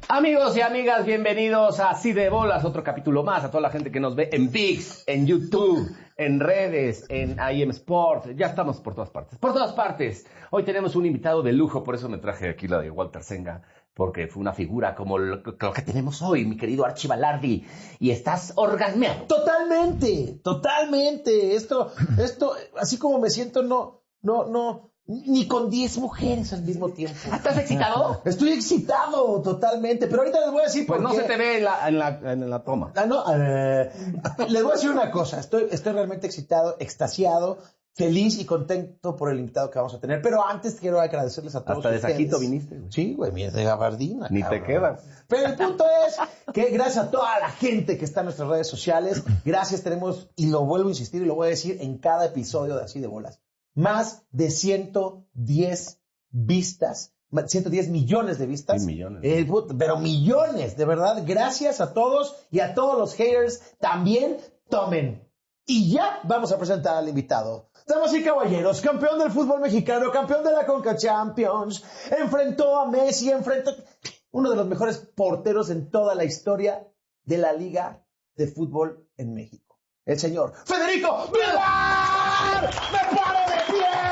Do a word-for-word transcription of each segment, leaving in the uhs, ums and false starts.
Amigos y amigas, bienvenidos a Así de Bolas, otro capítulo más, a toda la gente que nos ve en ViX, en YouTube, en redes, en I M Sport, ya estamos por todas partes, por todas partes. Hoy tenemos un invitado de lujo, por eso me traje aquí la de Walter Senga, porque fue una figura como lo, lo que tenemos hoy, mi querido Archi Balardi, y estás orgasmeado. Totalmente, totalmente, esto, esto, así como me siento, no, no, no... Ni con diez mujeres al mismo tiempo. ¿Estás excitado? Estoy excitado totalmente, pero ahorita les voy a decir pues por qué. qué. Pues no se te ve en la, en la, en la toma. Ah, no, eh, les voy a decir una cosa. Estoy, estoy realmente excitado, extasiado, feliz y contento por el invitado que vamos a tener. Pero antes quiero agradecerles a todos Hasta ustedes. de Sajito viniste, güey. Sí, güey, mira, de gabardina. Ni cabrón. te quedas. Pero el punto es que gracias a toda la gente que está en nuestras redes sociales, gracias tenemos, y lo vuelvo a insistir y lo voy a decir en cada episodio de Así de Bolas, más de ciento diez vistas, ciento diez millones de vistas. Sí, millones. El, pero millones, de verdad. Gracias a todos y a todos los haters. También tomen. Y ya vamos a presentar al invitado. Damas y caballeros, campeón del fútbol mexicano, campeón de la Conca Champions, enfrentó a Messi, enfrentó uno de los mejores porteros en toda la historia de la Liga de Fútbol en México. El señor Federico Vilar. ¡Me paro de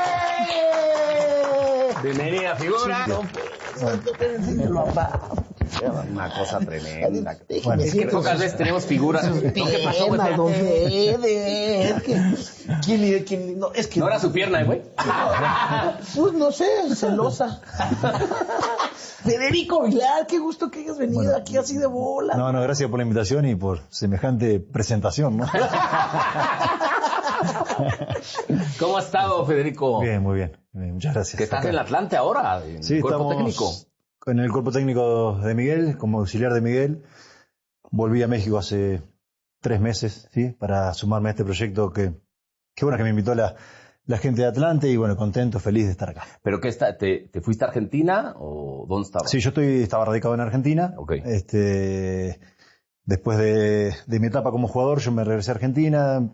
pie! Bienvenida, figura. No, Una cosa tremenda. Bueno, es que pocas veces tenemos figuras. ¿No? ¿Qué pasó, güey? Don Fede, es que, ¿quién, quién, no, es que, ¿No era su pierna, güey? Pues no sé, celosa. Federico Vilar, qué gusto que hayas venido bueno, aquí Así de Bola. No, no, gracias por la invitación y por semejante presentación, ¿no? ¿Cómo ha estado, Federico? Bien, muy bien. Muchas gracias. Que estás acá en el Atlante ahora, en sí, el cuerpo estamos técnico. En el cuerpo técnico de Miguel, como auxiliar de Miguel. Volví a México hace tres meses, ¿sí? Para sumarme a este proyecto que, que bueno, que me invitó la, la gente de Atlante y bueno, contento, feliz de estar acá. ¿Pero qué está? ¿Te, te fuiste a Argentina o dónde estabas? Sí, yo estoy, estaba radicado en Argentina. Okay. Este, después de, de mi etapa como jugador, yo me regresé a Argentina,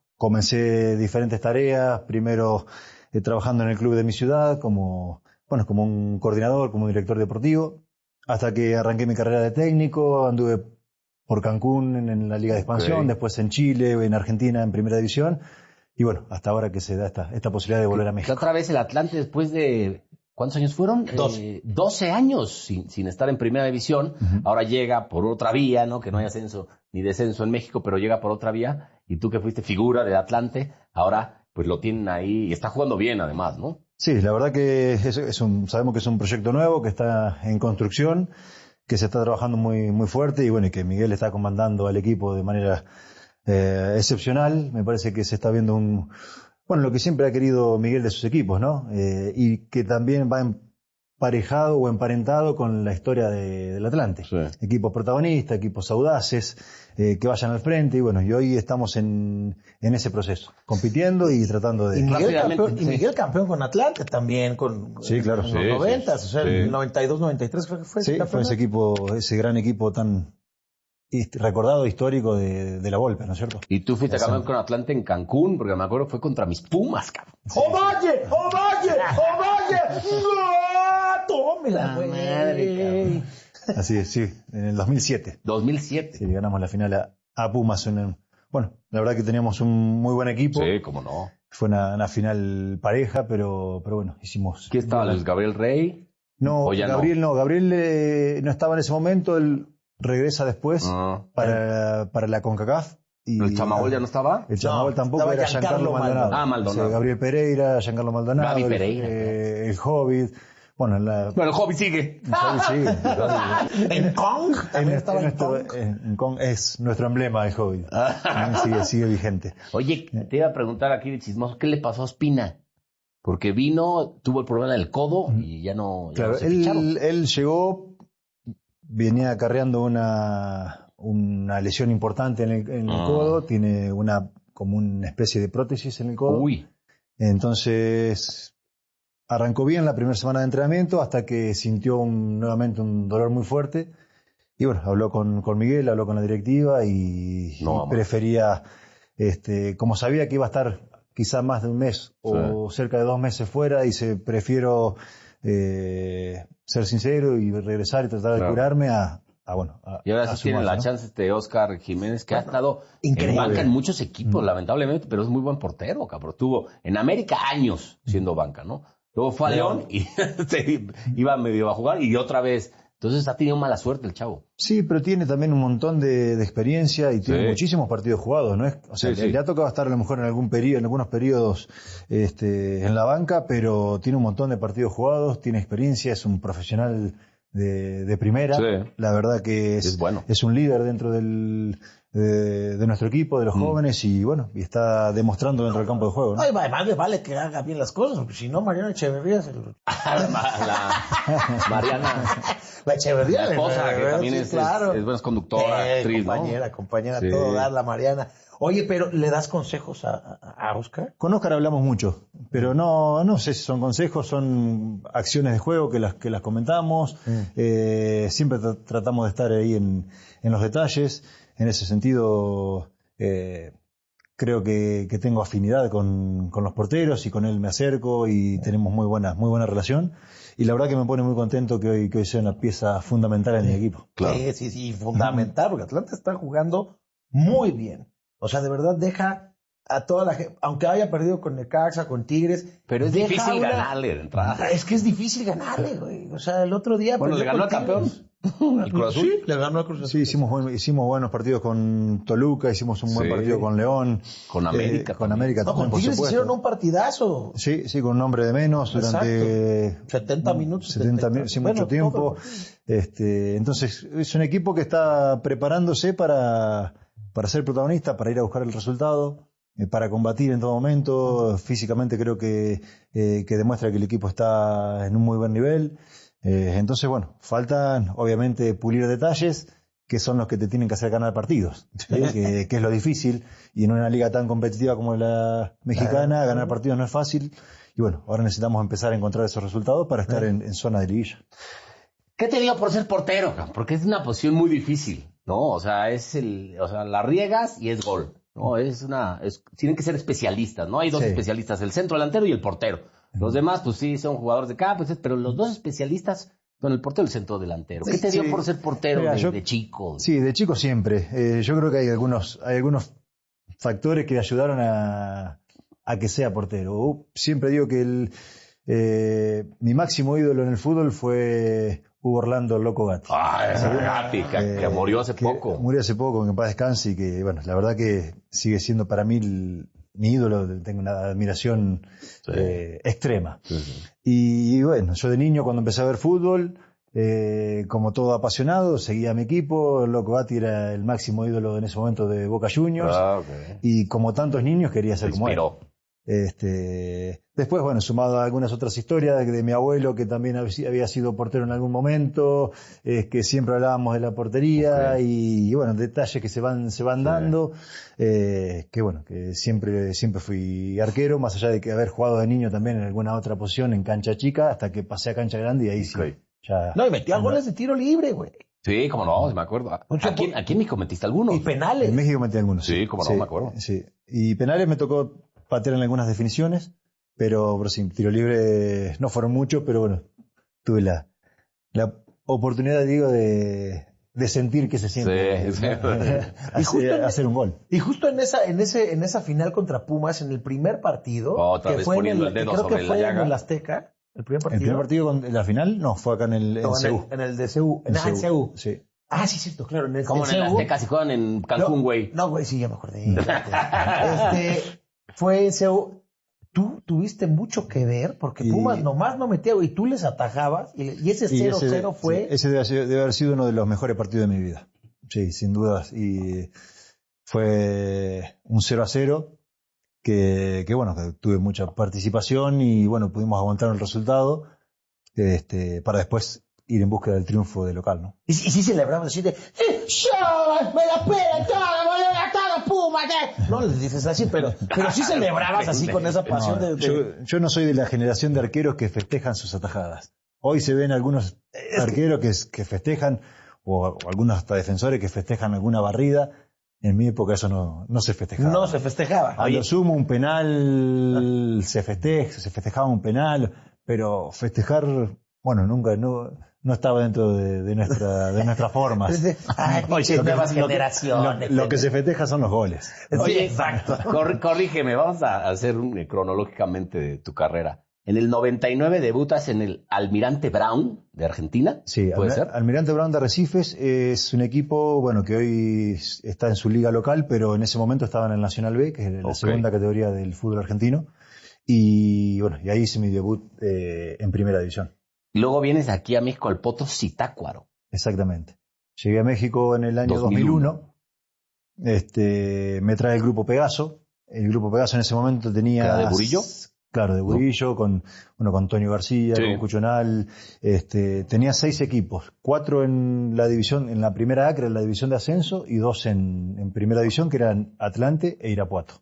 comencé diferentes tareas, primero eh, trabajando en el club de mi ciudad como, bueno, como un coordinador, como director deportivo, hasta que arranqué mi carrera de técnico, anduve por Cancún en, en la Liga de Expansión, okay. Después en Chile, en Argentina en Primera División, y bueno, hasta ahora que se da esta, esta posibilidad de volver a México. Otra vez el Atlante después de, ¿cuántos años fueron? doce. Eh, doce años sin, sin estar en Primera División, uh-huh. Ahora llega por otra vía, ¿no? Que no hay ascenso ni descenso en México, pero llega por otra vía, y tú que fuiste figura del Atlante, ahora pues lo tienen ahí, y está jugando bien además, ¿no? Sí, la verdad que es, es un, sabemos que es un proyecto nuevo, que está en construcción, que se está trabajando muy, muy fuerte y bueno, y que Miguel está comandando al equipo de manera eh, excepcional. Me parece que se está viendo un, bueno, lo que siempre ha querido Miguel de sus equipos, ¿no? Eh, y que también va emparejado o emparentado con la historia de, del Atlante. Sí. Equipos protagonistas, equipos audaces, eh, que vayan al frente y bueno, y hoy estamos en, en ese proceso, compitiendo y tratando de... Y Miguel, campeón, y Miguel campeón con Atlante también, con sí, claro, en sí, los noventas, sí, o sea, sí. el noventa y dos, noventa y tres creo que fue. Sí, fue ese equipo, ese gran equipo tan recordado, histórico de, de la Volpe, ¿no es cierto? Y tú fuiste campeón con Atlante en Cancún, porque me acuerdo fue contra mis Pumas, cabrón. Sí. ¡Ovalle! ¡Ovalle! ¡Ovalle! ¡No! ¡Tómela, güey! Madre, así es, sí, en el dos mil siete. dos mil siete. Sí, ganamos la final a, a Pumas. En el, bueno, la verdad que teníamos un muy buen equipo. Sí, cómo no. Fue una, una final pareja, pero, pero bueno, hicimos... ¿Qué estaba? ¿El Gabriel Rey? No, Gabriel no, no. Gabriel eh, no estaba en ese momento, él regresa después uh, para, eh. para la CONCACAF. Y ¿El Chamagol ya no estaba? El Chamagol no, tampoco, era Giancarlo Maldonado. Ah, Maldonado. O sea, Gabriel Pereira, Giancarlo Maldonado. Gaby Pereira. Eh, el Hobbit. Bueno, en la... bueno, el Hobbit sigue. El Hobbit sigue. ¿En Kong? También estaba en Kong. En Kong es nuestro emblema, el Hobbit. sigue, sigue vigente. Oye, te iba a preguntar aquí de chismoso, ¿qué le pasó a Ospina? Porque vino, tuvo el problema del codo y ya no, ya claro, no se él, ficharon. Él llegó, venía acarreando una, una lesión importante en el, en el ah. codo, tiene una, como una especie de prótesis en el codo. Uy. Entonces, arrancó bien la primera semana de entrenamiento hasta que sintió un, nuevamente un dolor muy fuerte. Y bueno, habló con, con Miguel, habló con la directiva y, no, y prefería, este, como sabía que iba a estar quizá más de un mes o sí. cerca de dos meses fuera, dice, prefiero eh, ser sincero y regresar y tratar claro. de curarme a, a bueno. A, y ahora sí tiene la ¿no? chance este Oscar Jiménez, que bueno, ha estado increíble. en banca en muchos equipos, mm. lamentablemente, pero es muy buen portero, cabrón. Estuvo en América años siendo banca, ¿no? Luego fue a León y se iba medio a jugar y otra vez. Entonces ha tenido mala suerte el chavo. Sí, pero tiene también un montón de, de experiencia y tiene sí. muchísimos partidos jugados, ¿no es? O sea, sí, le, sí. le ha tocado estar a lo mejor en algún periodo, en algunos periodos este, en la banca, pero tiene un montón de partidos jugados, tiene experiencia, es un profesional de, de primera. Sí. La verdad que es, es, bueno. es un líder dentro del, de, de nuestro equipo, de los mm. jóvenes, y bueno, y está demostrando dentro del campo de juego, ¿no? Ay, además le vale que haga bien las cosas, porque si no, Mariana Echeverría se lo... la, Mariana... La Echeverría. La esposa, que también sí, es, claro. es, es buena conductora, eh, actriz, compañera, ¿no? compañera, sí. todo dar la Mariana. Oye, pero ¿le das consejos a, a, a Oscar? Con Oscar hablamos mucho, pero no no sé si son consejos, son acciones de juego que las que las comentamos. Mm. Eh, siempre tra- tratamos de estar ahí en, en los detalles. En ese sentido, eh, creo que, que tengo afinidad con, con los porteros y con él me acerco y tenemos muy buena muy buena relación. Y la verdad que me pone muy contento que hoy, que hoy sea una pieza fundamental en mi equipo. Claro. Sí, sí, sí, fundamental, porque Atlanta está jugando muy bien. O sea, de verdad deja a toda la gente, aunque haya perdido con Necaxa, con Tigres. Pero es difícil una... ganarle de entrada. Es que es difícil ganarle, güey. O sea, el otro día... Bueno, le ganó al campeón. ¿El Cruz Azul? Sí, le ganó al Cruz Azul. Sí, hicimos, buen, hicimos buenos partidos con Toluca, hicimos un buen sí. partido con León. Con América. Eh, con América no, también, con Tigres hicieron un partidazo. Sí, sí, con un hombre de menos durante... Exacto. setenta minutos. setenta minutos, sí, bueno, mucho tiempo. Este, entonces, es un equipo que está preparándose para, para ser protagonista, para ir a buscar el resultado, eh, para combatir en todo momento. Físicamente creo que, eh, que demuestra que el equipo está en un muy buen nivel. Eh, entonces, bueno, faltan obviamente pulir detalles que son los que te tienen que hacer ganar partidos, ¿sí? que, que es lo difícil, y en una liga tan competitiva como la mexicana, ganar partidos no es fácil, y bueno, ahora necesitamos empezar a encontrar esos resultados para estar en, en zona de liguilla. ¿Qué te digo por ser portero? Porque es una posición muy difícil, ¿no? O sea, es el, o sea, la riegas y es gol, ¿no? Es una, es, tienen que ser especialistas, ¿no? Hay dos sí. especialistas, el centro delantero y el portero. Los demás, pues sí, son jugadores de campo, pero los dos especialistas son el portero y el centro delantero. ¿Qué te dio sí. por ser portero Mira, de, yo, de chico? Sí, de chico siempre. Eh, yo creo que hay algunos, hay algunos factores que ayudaron a, a que sea portero. Siempre digo que el, eh, mi máximo ídolo en el fútbol fue Hugo Orlando el Loco Gatti. Ah, ese Gatti, que, eh, que murió hace que poco. Murió hace poco, que en paz descanse, y que, bueno, la verdad que sigue siendo para mí el, mi ídolo, tengo una admiración sí. eh, extrema. Sí, sí. Y, y bueno, yo de niño cuando empecé a ver fútbol, eh, como todo apasionado, seguía a mi equipo. El Loco Gatti era el máximo ídolo en ese momento de Boca Juniors. Ah, okay. Y como tantos niños quería ser como él. Este, después, bueno, sumado a algunas otras historias de, de mi abuelo, que también había sido portero en algún momento, es que siempre hablábamos de la portería, okay. y, y bueno, detalles que se van, se van sí. dando, eh, que bueno, que siempre, siempre fui arquero, más allá de que haber jugado de niño también en alguna otra posición en cancha chica, hasta que pasé a cancha grande y ahí okay. sí, ya. No, y metía goles de tiro libre, güey. Sí, como no, me acuerdo. ¿Aquí, aquí en México metiste algunos? Y penales. En México metí algunos. Sí, como no, sí, me acuerdo. Sí, y penales me tocó patear en algunas definiciones, pero, pero sí, tiro libre no fueron muchos, pero bueno, tuve la, la oportunidad, digo, de, de sentir que se siente sí, sí. hacer, en, hacer un gol. Y justo en esa, en ese, en esa final contra Pumas, en el primer partido, Otra que fue en el, el que creo que fue en el Azteca, el primer partido. El primer partido con la final, no, fue acá en el, no, en C U. En el de C U. En, en, en C U. Sí. Ah, sí, cierto, claro. En el, ¿Cómo en, en el Azteca? Si juegan en Cancún, güey. No, güey, no, sí, ya me acordé. este, fue en C U. Tú tuviste mucho que ver, porque Pumas y, nomás no metía, y tú les atajabas, y, y ese cero cero fue... Sí, ese debe, debe haber sido uno de los mejores partidos de mi vida. Sí, sin dudas. Y fue un cero a cero, que, que bueno, que tuve mucha participación, y bueno, pudimos aguantar el resultado, este, para después ir en búsqueda del triunfo de local, ¿no? Y, y sí celebramos así de, ¡sí, yo me la pela todo, me la todo, Puma! No les dices así, pero, pero sí celebrabas así con esa pasión no, de... de... Yo, yo no soy de la generación de arqueros que festejan sus atajadas. Hoy se ven algunos es arqueros que... Que, que festejan, o, o algunos hasta defensores que festejan alguna barrida. En mi época eso no, no se festejaba. No se festejaba. A lo sumo un penal, se festeja, se festejaba un penal, pero festejar bueno, nunca, no, no estaba dentro de, de nuestra, de nuestras formas. Ay, Oye, nuevas lo que- generaciones. Lo, lo que se festeja son los goles. Oye, exacto. cor- corrígeme, vamos a hacer un, eh, cronológicamente de tu carrera. En el noventa y nueve debutas en el Almirante Brown de Argentina. Sí, ¿Puede Almir- ser? Almirante Brown de Arrecifes es un equipo, bueno, que hoy está en su liga local, pero en ese momento estaba en el Nacional B, que es la Ok. segunda categoría del fútbol argentino. Y bueno, y ahí hice mi debut eh, en primera división. Y luego vienes aquí a México al Poto Zitácuaro. Exactamente. Llegué a México en el año dos mil dos mil uno. uno. Este, me trae el grupo Pegaso. El grupo Pegaso en ese momento tenía... ¿Era de Burillo? Claro, de Burillo, con, bueno, con Antonio García, Sí. con Cuchonal. Este, tenía seis equipos. Cuatro en la división, en la primera A, que era la división de ascenso, y dos en, en primera división, que eran Atlante e Irapuato.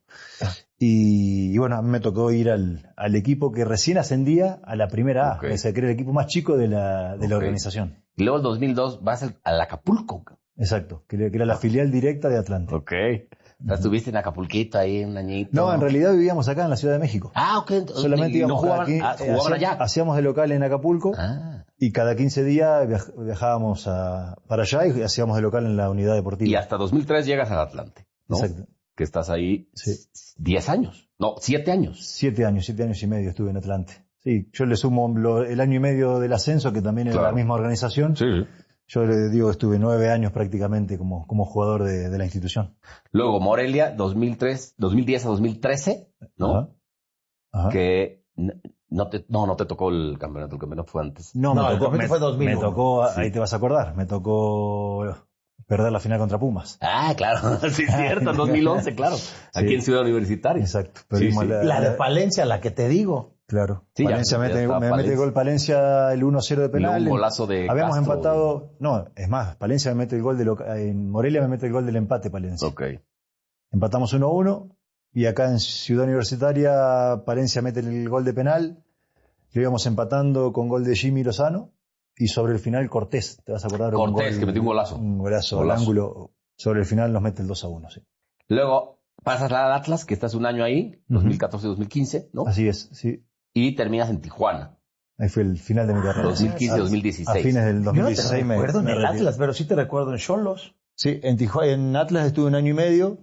Y, y bueno, a mí me tocó ir al, al equipo que recién ascendía a la primera A, Ok. o sea, que era el equipo más chico de la, de la Ok. organización. Y luego el dos mil dos vas al, al Acapulco. Exacto, que era que era la filial directa de Atlante. Ok. O sea, estuviste en Acapulquito ahí un añito. No, en realidad vivíamos acá en la Ciudad de México. Ah, ok. Entonces, Solamente ¿y no íbamos jugaban, cada qui- ah, eh, jugaban hacíamos, allá? hacíamos de local en Acapulco Ah. y cada quince días viaj- viajábamos a, para allá y hacíamos de local en la unidad deportiva. Y hasta dos mil tres llegas al Atlante, ¿no? Exacto. Que estás ahí Sí. diez años. No, siete años. Siete años, siete años y medio estuve en Atlante. Sí, yo le sumo lo- el año y medio del ascenso, que también era Claro. la misma organización. Sí. Yo le digo que estuve nueve años prácticamente como, como jugador de, de la institución. Luego Morelia, dos mil tres, dos mil diez a dos mil trece, ¿no? Ajá. Ajá. Que n- no te, no, no te tocó el campeonato, el campeonato fue antes. No, No, me el tocó, campeonato me, fue dos mil uno. me tocó, Sí. ahí te vas a acordar, me tocó perder la final contra Pumas. Ah, claro, sí es cierto, dos mil once, claro. Aquí Sí. en Ciudad Universitaria. Exacto. Sí, Perdimos sí. la, La de Palencia, la que te digo. Claro. Sí, ya- Palencia ya mete, está me Palencia. mete gol Palencia el uno cero de Y luego penal. un golazo de Habíamos Castro. empatado, no, es más, Palencia me mete el gol de loca- en Morelia me mete el gol del empate Palencia. Ok. Empatamos uno a uno y acá en Ciudad Universitaria Palencia mete el gol de penal. Lo íbamos empatando con gol de Jimmy Lozano y sobre el final Cortés, te vas a acordar. un Cortés, gol- que metió un golazo. Un golazo, Golazo. al ángulo. Sobre el final nos mete el dos a uno, sí. Luego pasas al Atlas, que estás un año ahí, dos mil catorce dos mil quince, ¿no? Así es, sí. Y terminas en Tijuana, Ahí fue el final de mi carrera. dos mil quince A- dos mil A dieciséis. fines del dos Yo mil no te dieciséis me, recuerdo en me el retiré. Atlas, pero sí te recuerdo en Xolos. Sí, en Tijuana, en Atlas estuve un año y medio.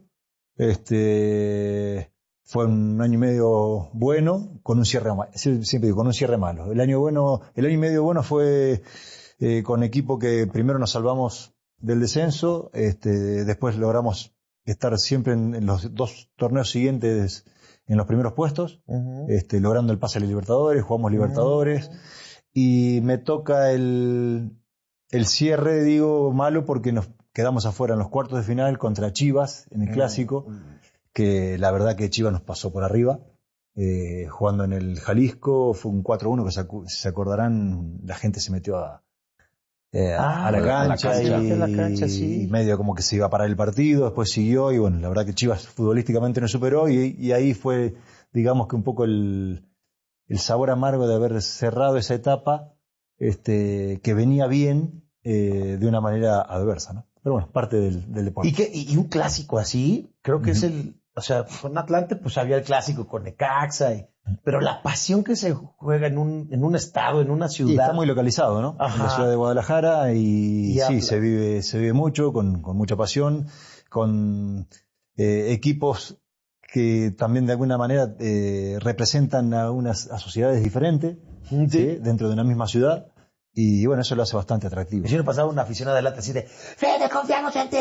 Este fue un año y medio bueno, con un cierre malo. Siempre digo, con un cierre malo. El año bueno, el año y medio bueno fue eh, con equipo que primero nos salvamos del descenso, este, después logramos estar siempre en, en los dos torneos siguientes en los primeros puestos, este, logrando el pase a la Libertadores, jugamos Libertadores, y me toca el, el cierre, digo, malo porque nos quedamos afuera en los cuartos de final contra Chivas en el Clásico, que la verdad que Chivas nos pasó por arriba, eh, jugando en el Jalisco, fue un cuatro uno que se, acu- se acordarán, la gente se metió a, eh, a- Ah, a la a la cancha, cancha. y, A la cancha, sí. y medio como que se iba a parar el partido, después siguió y bueno, la verdad que Chivas futbolísticamente nos superó y, y ahí fue, digamos que un poco el, el sabor amargo de haber cerrado esa etapa, este, que venía bien eh, de una manera adversa, ¿no? Pero bueno, parte del, del deporte. ¿Y, qué, y, y un clásico así, creo que es el, o sea, con Atlante pues había el clásico con Necaxa, y- pero la pasión que se juega en un, en un estado, en una Y ciudad. está muy localizado, ¿no? Ajá. En la ciudad de Guadalajara y, Y sí, habla. se vive, se vive mucho, con, con mucha pasión, con eh, equipos que también de alguna manera eh, representan a unas a sociedades diferentes, ¿sí? Dentro de una misma ciudad. Y bueno, eso lo hace bastante atractivo. Si no pasaba una aficionada de lata así de, Fede, confiamos en ti,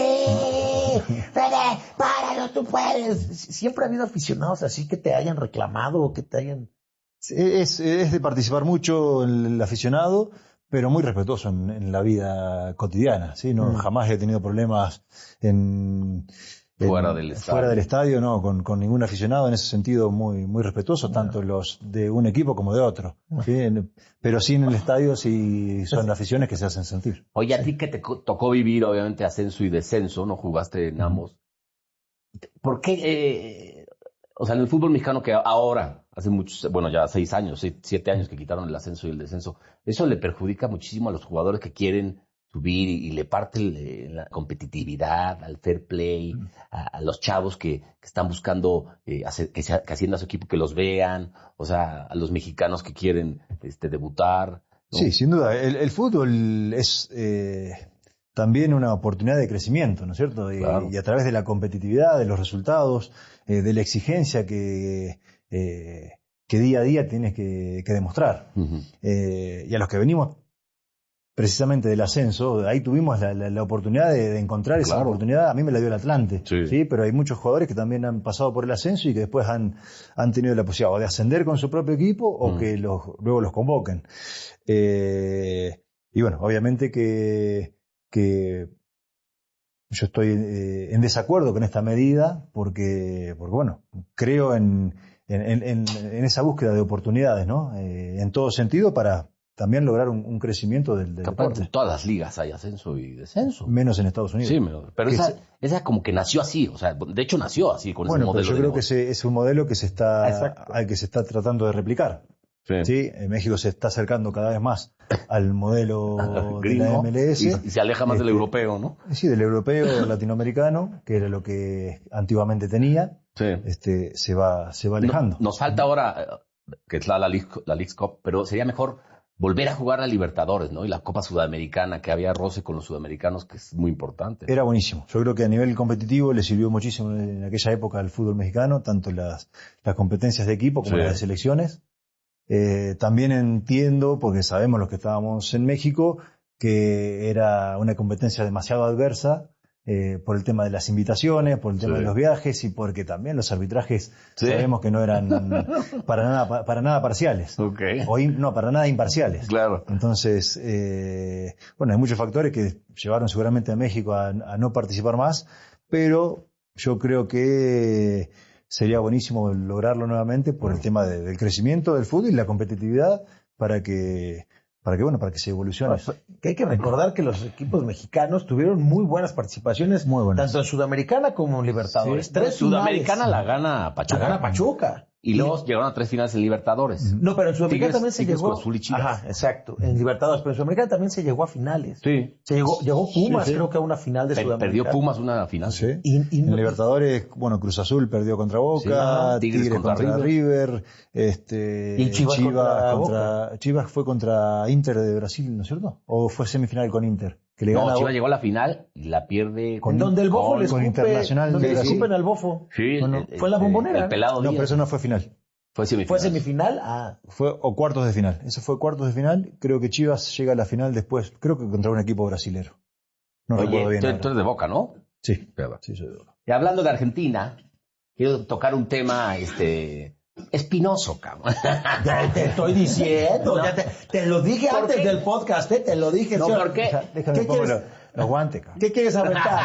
Fede, páralo, tú puedes. Siempre ha habido aficionados así que te hayan reclamado o que te hayan... Es, es de participar mucho el, el aficionado, pero muy respetuoso en, en la vida cotidiana, ¿sí? No, Mm. jamás he tenido problemas en, en- Fuera del estadio. fuera del estadio, no, con, con ningún aficionado, en ese sentido muy, muy respetuoso, tanto los de un equipo como de otro, ¿sí? En- pero sí en el estadio sí son aficiones que se hacen sentir. Oye, a ti que te co- tocó vivir, obviamente, ascenso y descenso, no jugaste en ambos. ¿Por qué? eh, o sea, en el fútbol mexicano que ahora, hace muchos, bueno, ya seis años, seis- siete años que quitaron el ascenso y el descenso, eso le perjudica muchísimo a los jugadores que quieren subir y, y le parte el, eh, la competitividad, al fair play, a, a los chavos que, que están buscando eh, hacer, que, sea, que haciendo a su equipo que los vean, o sea, a los mexicanos que quieren este, debutar. ¿no? Sí, sin duda. El, el fútbol es eh, también una oportunidad de crecimiento, ¿no es cierto? Y, Claro. y a través de la competitividad, de los resultados, eh, de la exigencia que, eh, que día a día tienes que, que demostrar. Uh-huh. Eh, y a los que venimos precisamente del ascenso, ahí tuvimos la, la, la oportunidad de, de encontrar esa Claro. oportunidad. A mí me la dio el Atlante, Sí. sí, pero hay muchos jugadores que también han pasado por el ascenso y que después han, han tenido la posibilidad o de ascender con su propio equipo o Mm. que los, luego los convoquen. Eh, y bueno, obviamente que, que yo estoy eh, en desacuerdo con esta medida porque, porque bueno, creo en, en, en, en esa búsqueda de oportunidades, ¿no? Eh, en todo sentido para también lograr un, un crecimiento del, del Capaz, en deporte. todas las ligas hay ascenso y descenso. Menos en Estados Unidos. Sí, pero, pero Que esa, se- esa como que nació así, o sea, de hecho nació así con bueno, ese pero modelo yo de creo que negocio. ese es un modelo que se está, Exacto. al que se está tratando de replicar. Sí. ¿Sí? En México se está acercando cada vez más al modelo de la Gringo, M L S. y, y se aleja más del Este, europeo, ¿no? Sí, del europeo latinoamericano, que era lo que antiguamente tenía, Sí. este, se va, se va alejando. No- nos falta ahora, eh, que es la, la, League, la Leagues Cup, pero sería mejor volver a jugar la Libertadores, ¿no? Y la Copa Sudamericana, que había roce con los sudamericanos, que es muy importante. Era buenísimo. Yo creo que a nivel competitivo le sirvió muchísimo en aquella época al fútbol mexicano, tanto las, las competencias de equipo como Sí. las de selecciones. Eh, también entiendo, porque sabemos los que estábamos en México, que era una competencia demasiado adversa eh, por el tema de las invitaciones, por el tema Sí. de los viajes y porque también los arbitrajes Sí. sabemos que no eran para nada, pa- para nada parciales. Ok. O im- no, para nada imparciales. Claro. Entonces, eh, bueno, hay muchos factores que llevaron seguramente a México a, a no participar más, pero yo creo que sería buenísimo lograrlo nuevamente por el tema de- del crecimiento del fútbol y la competitividad para que, para que bueno, para que se evolucione. Que hay que recordar que los equipos mexicanos tuvieron muy buenas participaciones, Muy buenas. tanto en Sudamericana como en Libertadores. Sí. Tres Sudamericana finales. la gana La Pachuca. gana Pachuca. Y luego llegaron a tres finales en Libertadores. No, pero en Sudamericana Tigres- también se Tigres, llegó. Cruz Azul y Chivas. Ajá, exacto. En Libertadores, pero en Sudamericana también se llegó a finales. Sí. Se llegó, llegó Pumas, Sí, sí. creo que a una final de Per- Sudamericana. perdió Pumas una final. Sí. Y, y En no- Libertadores, bueno, Cruz Azul perdió contra Boca, Sí, ajá. Tigres, Tigres contra, contra River, este, Y Chivas contra contra- Chivas fue contra Inter de Brasil, ¿no es cierto? ¿O fue semifinal con Inter? Que le No, gana a Chivas Boca. llegó a la final y la pierde Con- donde el bofo con- le con escupe, Internacional donde de le Brasil. escupen al bofo. Sí, No, no. el- Fue en la el- Bombonera. El pelado No, Díaz. pero eso no fue final. Fue semifinal. ¿Fue semifinal? Ah, Fue o cuartos de final. Eso fue cuartos de final. Creo que Chivas llega a la final después, creo que contra un equipo brasilero. No Oye, recuerdo bien. tú, ahora. tú eres de Boca, ¿no? Sí, Pero- sí, soy de Boca. Y hablando de Argentina, quiero tocar un tema este espinoso, cabrón. ya te estoy diciendo. No. Ya te, te lo dije ¿Por antes qué? del podcast, ¿eh? Te lo dije. No, ¿sí? ¿por qué? Deja- Déjame ¿Qué pongo quieres? los, los guantes, cabrón. ¿Qué quieres aventar?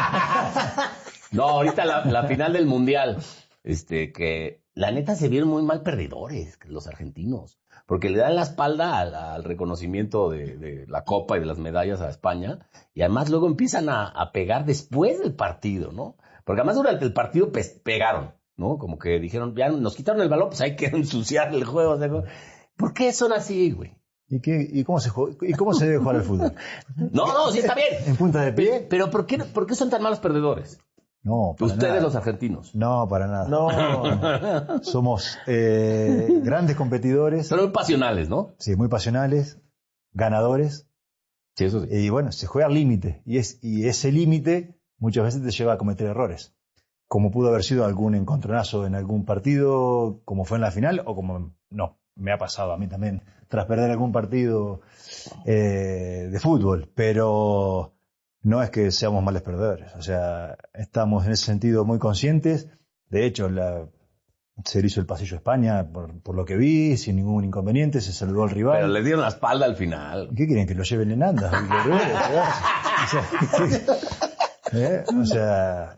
No, ahorita la, la final del Mundial, este, que la neta se vieron muy mal perdedores, los argentinos, porque le dan la espalda al, al reconocimiento de, de la Copa y de las medallas a España, y además luego empiezan a, a pegar después del partido, ¿no? Porque además durante el partido pe- pegaron, ¿no? Como que dijeron, ya nos quitaron el balón, pues hay que ensuciar el juego. O sea, ¿por qué son así, güey? ¿Y, qué, y, cómo se jue- ¿Y cómo se debe jugar al fútbol? No, no, sí está bien. ¿En punta de pie? Pero ¿por qué, por qué son tan malos perdedores? No, para Ustedes nada. los argentinos. No, para nada. No. Somos eh, grandes competidores, Son muy pasionales, ¿no? sí, muy pasionales, ganadores, Sí, eso sí. y bueno, se juega al límite. Y, es, y ese límite muchas veces te lleva a cometer errores. Como pudo haber sido algún encontronazo en algún partido, como fue en la final, o como no, me ha pasado a mí también, tras perder algún partido eh, de fútbol. Pero no es que seamos males perdedores. O sea, estamos en ese sentido muy conscientes. De hecho, la, se le hizo el pasillo a España, por, por lo que vi, sin ningún inconveniente, se saludó al rival. Pero le dieron la espalda al final. ¿Qué quieren? ¿Que lo lleven en andas? O sea, ¿eh? O sea,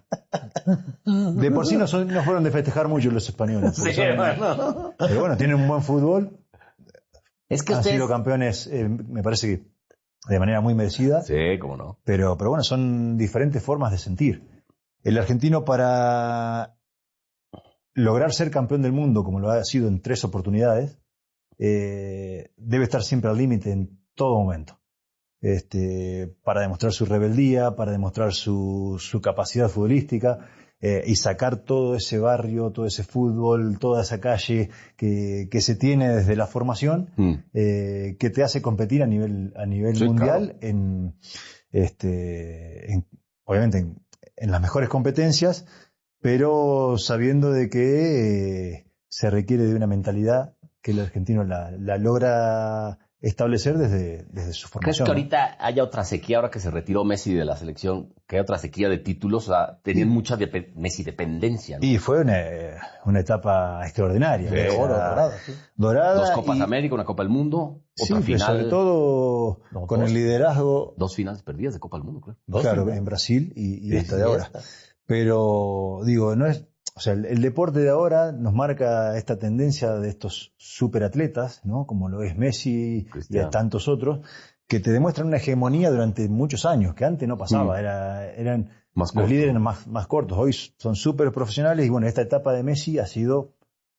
de por sí no, son, no fueron de festejar mucho los españoles. Sí, porque son- bueno. Pero bueno, tienen un buen fútbol, Es que han ustedes... sido campeones, eh, me parece que de manera muy merecida, Sí, cómo no. pero, pero bueno, son diferentes formas de sentir. El argentino, para lograr ser campeón del mundo, como lo ha sido en tres oportunidades, eh, debe estar siempre al límite en todo momento. Este, para demostrar su rebeldía, para demostrar su, su capacidad futbolística. eh, y sacar todo ese barrio, todo ese fútbol, toda esa calle que, que se tiene desde la formación, mm. eh, que te hace competir a nivel, a nivel sí, mundial, claro. en, este, en, obviamente en, en las mejores competencias, pero sabiendo de que eh, se requiere de una mentalidad que el argentino la, la logra establecer desde, desde su formación. ¿Crees que ahorita haya otra sequía, ahora que se retiró Messi de la selección, que hay otra sequía de títulos? O sea, tenían sí. mucha de, Messi dependencia, ¿no? Y fue una, una etapa extraordinaria. De oro, dorada. Sí. dorada. Dos Copas y... América, una Copa del Mundo, otra sí, final. Sobre todo no, con dos, el liderazgo. Dos finales perdidas de Copa del Mundo, claro. Dos claro, finales. En Brasil y, y esta de ahora. Esta. Pero, digo, no es... O sea, el, el deporte de ahora nos marca esta tendencia de estos superatletas, ¿no? Como lo es Messi Cristiano. Y tantos otros, que te demuestran una hegemonía durante muchos años, que antes no pasaba, mm. Era, eran más los corto. líderes más, más cortos. Hoy son súper profesionales y bueno, esta etapa de Messi ha sido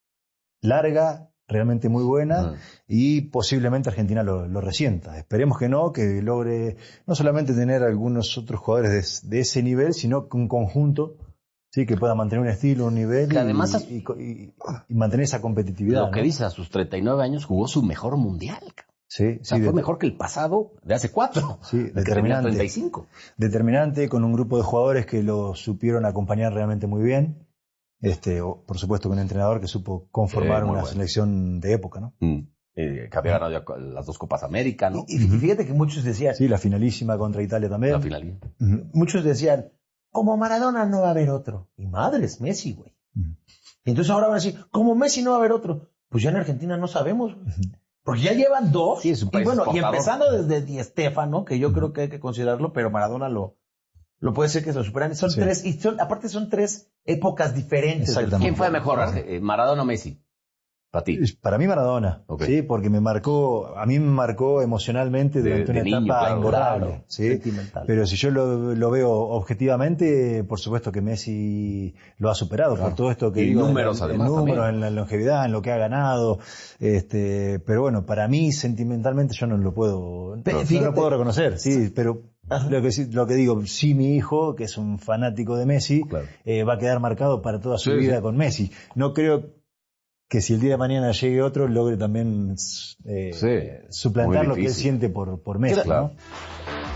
larga, realmente muy buena, mm. y posiblemente Argentina lo, lo resienta. Esperemos que no, que logre no solamente tener algunos otros jugadores de, de ese nivel, sino que un conjunto. Sí, que pueda mantener un estilo, un nivel y, además, y, y, y mantener esa competitividad. Lo que ¿no? dice, a sus treinta y nueve años jugó su mejor mundial. Sí, o sea, sí, fue de, mejor que el pasado de hace cuatro. Sí, determinante. treinta y cinco. Determinante, con un grupo de jugadores que lo supieron acompañar realmente muy bien. Este, o, por supuesto, con un entrenador que supo conformar eh, una bueno. selección de época, ¿no? Mm. Eh, que había ganado ya las dos Copas América, ¿no? Y, y fíjate que muchos decían... Sí, la finalísima contra Italia también. La finalísima. Uh-huh. Muchos decían... Como Maradona no va a haber otro. Y madres, Messi, güey. Uh-huh. Entonces ahora van a decir, como Messi no va a haber otro. Pues ya en Argentina no sabemos, güey. Uh-huh. Porque ya llevan dos. Sí, es un y bueno, exportador. Y empezando desde Di Stéfano, que yo uh-huh. creo que hay que considerarlo, pero Maradona lo, lo puede ser que se lo superan. Son sí. tres, y son, aparte son tres épocas diferentes. Exactamente. ¿Quién fue mejor, eh, Maradona o Messi? Para ti. Para mí Maradona, okay. Sí, porque me marcó, a mí me marcó emocionalmente durante de, de una niño, etapa claro, imborrable, claro, ¿sí? Sentimental. Pero si yo lo, lo veo objetivamente, por supuesto que Messi lo ha superado, claro. Por todo esto que y digo, números, en, además, en números, en la longevidad, en lo que ha ganado, este, pero bueno, para mí sentimentalmente yo no lo puedo, pero, no, fíjate, no lo puedo reconocer, sí, pero lo que, lo que digo, sí, mi hijo, que es un fanático de Messi, claro. eh, va a quedar marcado para toda su sí, vida sí. con Messi. No creo que si el día de mañana llegue otro, logre también eh, sí, suplantar lo que él siente por, por Messi, claro. ¿no?